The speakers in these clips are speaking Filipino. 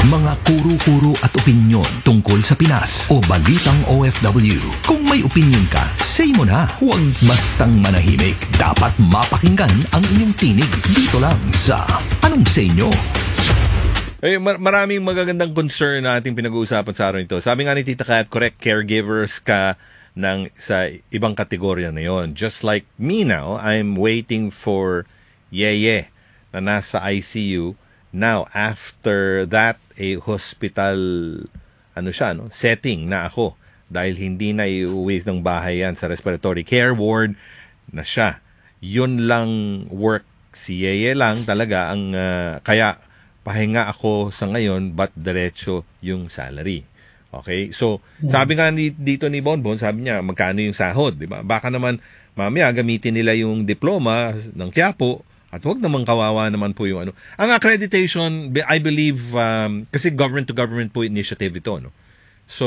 Mga kuro-kuro at opinyon tungkol sa Pinas o balitang OFW. Kung may opinyon ka, say mo na. Huwag bastang manahimik. Dapat mapakinggan ang inyong tinig dito lang sa Anong Say Nyo? Maraming magagandang concern na ating pinag-uusapan sa araw nito. Sabi nga ni Tita Kat, correct caregivers ka sa ibang kategorya na yon. Just like me now, I'm waiting for Yeye na nasa ICU. Now, after that, a hospital setting na ako dahil hindi na iuwi ng bahay yan sa respiratory care ward na siya. Yun lang work si Yeye lang talaga ang kaya pahinga ako sa ngayon but diretso yung salary. Okay? So, sabi nga dito ni Bonbon, sabi niya, magkano yung sahod, di ba? Baka naman mamaya gamitin nila yung diploma ng Quiapo at huwag naman kawawa naman po yung ano. Ang accreditation, I believe, kasi government-to-government po initiative ito, no? So,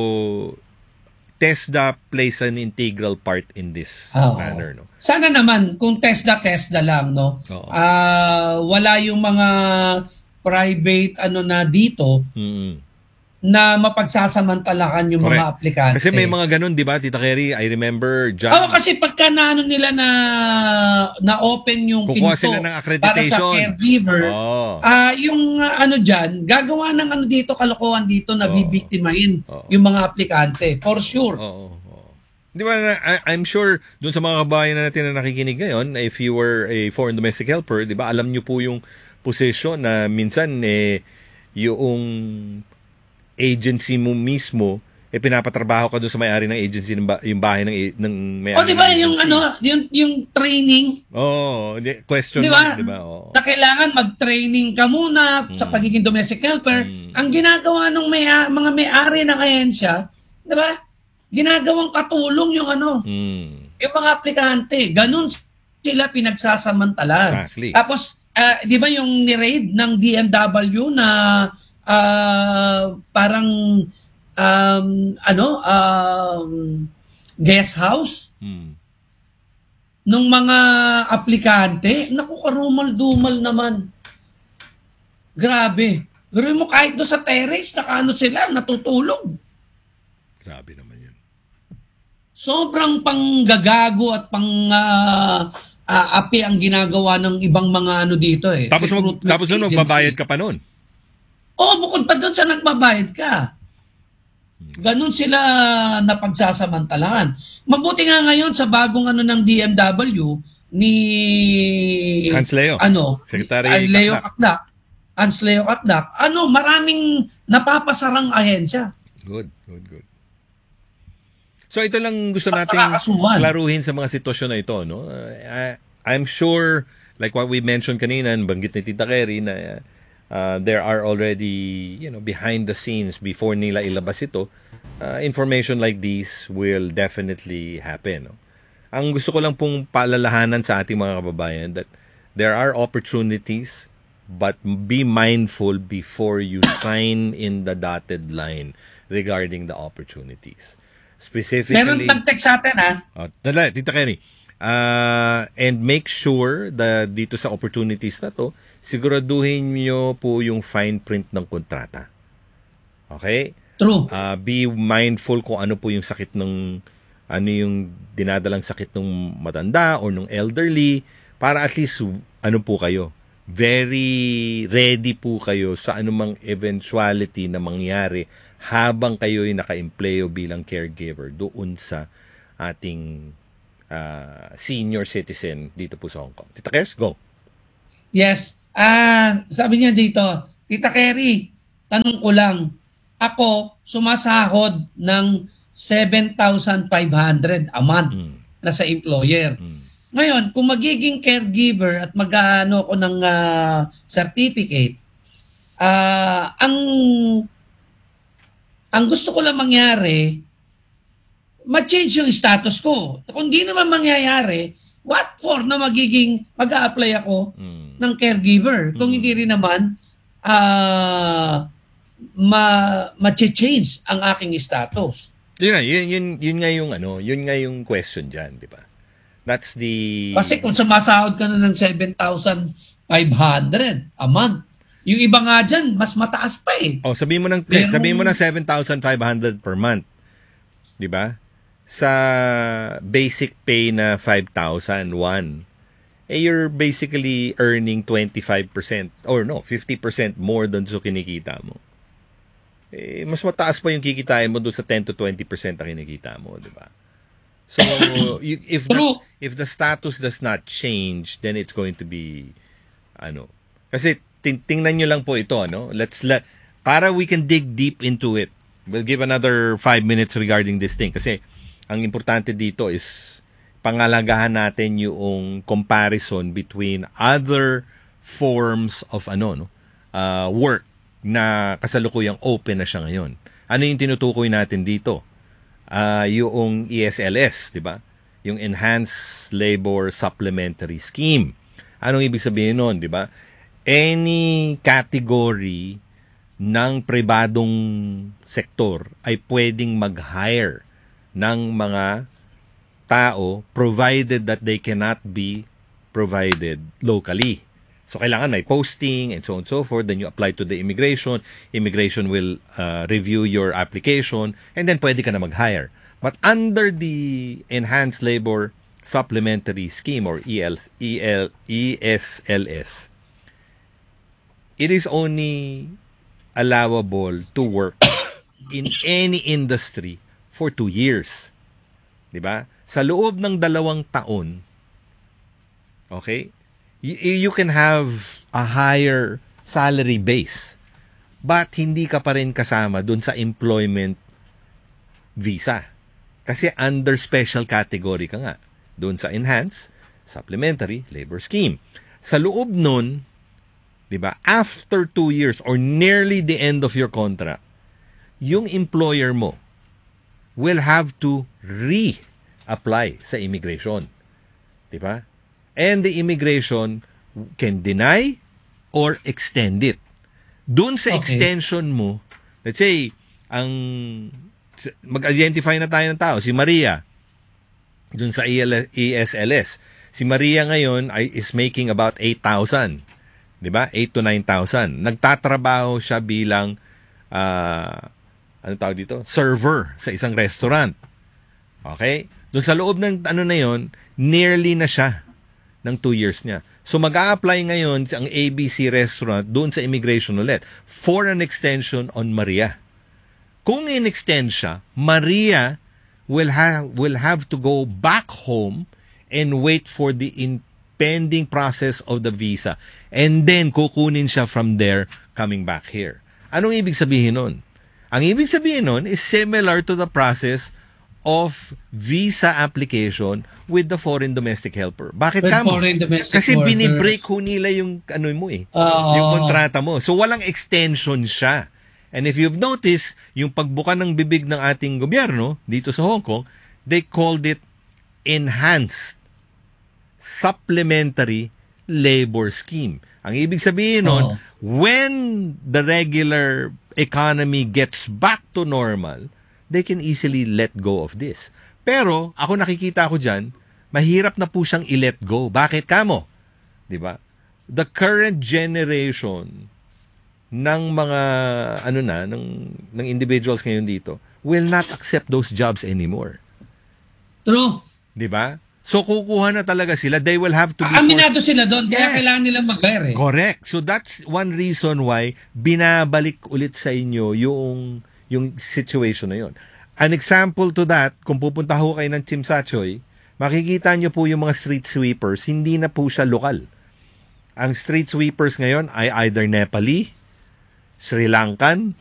TESDA plays an integral part in this manner, no? Sana naman, kung TESDA lang, no? Wala yung mga private na dito, na mapagsasamantalakan yung correct. Mga aplikante. Kasi may mga ganun, di ba, Tita Kerry? I remember kasi pagka nila na-open yung kukuha pinto sila ng accreditation para sa caregiver, yung dyan, gagawa ng dito, kalokohan dito na bibiktimahin yung mga aplikante. For sure. Di ba, I'm sure dun sa mga kabayan natin na nakikinig ngayon, if you were a foreign domestic helper, di ba, alam nyo po yung position na minsan yung agency mo mismo pinapatrabaho ka doon sa may-ari ng agency yung bahay ng may-ari. Di ba yung training? Question diba? Di ba? Na kailangan mag-training ka muna sa pagiging domestic helper. Ang ginagawa ng mga may-ari ng ahensya, di ba? Ginagawang katulong yung yung mga aplikante. Ganun sila pinagsasamantalan. Exactly. Tapos di ba yung ni-raid ng DMW na parang guest house nung mga aplikante, naku, karumal-dumal naman. Grabe. Pero mo kahit doon sa terrace, sila, natutulog. Grabe naman yan. Sobrang panggagago at api ang ginagawa ng ibang mga dito eh. Tapos nun magbabayad ka pa nun. Bukod pa doon sa nagbabayad ka. Ganun sila napagsasamantalahan. Mabuti nga ngayon sa bagong ng DMW ni Hans Leo. Secretary Hans Leo Akdak. Maraming napapasarang ahensya. Good. So ito lang gusto nating klaruhin sa mga sitwasyon na ito, no? I'm sure, like what we mentioned kanina, banggit ni Tita Kerry na there are already, behind the scenes before nila ilabas ito, information like this will definitely happen. No? Ang gusto ko lang pong paalalahanan sa ating mga kababayan that there are opportunities but be mindful before you sign in the dotted line regarding the opportunities. Specifically, meron tag-text sa atin, ha? Tita Kerry. And make sure that dito sa opportunities na to, siguraduhin nyo po yung fine print ng kontrata. Okay? True. Be mindful kung ano po yung sakit ng yung dinadalang sakit ng matanda or ng elderly para at least po kayo. Very ready po kayo sa anumang eventuality na mangyari habang kayo'y naka-empleyo bilang caregiver doon sa ating senior citizen dito po sa Hong Kong. Tita Kes, go. Yes. Sabi niya dito, Tita Kerry, tanong ko lang, ako sumasahod ng 7,500 a month na sa employer. Ngayon, kung magiging caregiver at mag-ano ko ng certificate, ang gusto ko lang mangyari, ma-change yung status ko. Kung di naman mangyayari, what for na mag-a-apply ako ng caregiver? Kung hindi rin naman, ma-change ang aking status. Yun nga yung question diyan, di ba? That's the Kasi kung sumasahod ka na ng 7,500 a month, Yung iba nga dyan, mas mataas pa eh. Oh, sabihin mo ng 7,500 per month. 'Di ba? Sa basic pay na 5,001. You're basically earning 25% or 50% more doon sa kinikita mo. Mas mataas pa yung kikitain mo doon sa 10 to 20% na kinikita mo, 'di ba? So, if the status does not change, then it's going to be kasi tingnan nyo lang po ito, para we can dig deep into it. We'll give another 5 minutes regarding this thing kasi ang importante dito is pangalagahan natin yung comparison between other forms of work na kasalukuyang open na siya ngayon. Ano yung tinutukoy natin dito? Yung ESLS, di ba? Yung Enhanced Labor Supplementary Scheme. Anong ibig sabihin nun, di ba? Any category ng pribadong sektor ay pwedeng mag-hire ng mga tao provided that they cannot be provided locally. So, kailangan may posting and so on and so forth. Then you apply to the immigration. Immigration will review your application and then pwede ka na mag-hire. But under the Enhanced Labor Supplementary Scheme or ESLS, it is only allowable to work in any industry for 2 years. 'Di ba? Sa loob ng 2 taon, okay, you can have a higher salary base, but hindi ka pa rin kasama dun sa employment visa. Kasi under special category ka nga, dun sa Enhanced Supplementary Labor Scheme. Sa loob nun, 'di ba? After 2 years or nearly the end of your contract, yung employer mo will have to re-apply sa immigration. 'Di ba? And the immigration can deny or extend it. Doon sa extension mo, let's say, mag-identify na tayo ng tao, si Maria, doon sa ESLS. Si Maria ngayon is making about 8,000. 'Di ba? 8 to 9,000. Nagtatrabaho siya bilang server sa isang restaurant. Okay? Doon sa loob ng na 'yon, nearly na siya ng 2 years niya. So mag-a-apply ngayon ang ABC restaurant doon sa immigration ulit for an extension on Maria. Kung in-extend siya, Maria will have to go back home and wait for the pending process of the visa. And then, kukunin siya from there, coming back here. Anong ibig sabihin nun? Ang ibig sabihin nun is similar to the process of visa application with the foreign domestic helper. Bakit With kamo? foreign domestic Kasi workers. binibreak ho nila yung yung kontrata mo. So, walang extension siya. And if you've noticed, yung pagbuka ng bibig ng ating gobyerno dito sa Hong Kong, they called it Enhanced Supplementary Labor Scheme. Ang ibig sabihin nun, when the regular economy gets back to normal, they can easily let go of this. Pero, ako nakikita ko dyan, mahirap na po siyang i-let go. Bakit kamo? Diba? The current generation ng mga ng individuals ngayon dito will not accept those jobs anymore. True. 'Di ba? So kukuha na talaga sila. They will have to be Aminado sila doon, kaya Yes. kailangan nilang mag-hire. Correct. So that's one reason why binabalik ulit sa inyo yung situation na yon. An example to that, kung pupunta ho kayo ng Chimsachoy, makikita nyo po yung mga street sweepers, hindi na po siya lokal. Ang street sweepers ngayon ay either Nepali, Sri Lankan,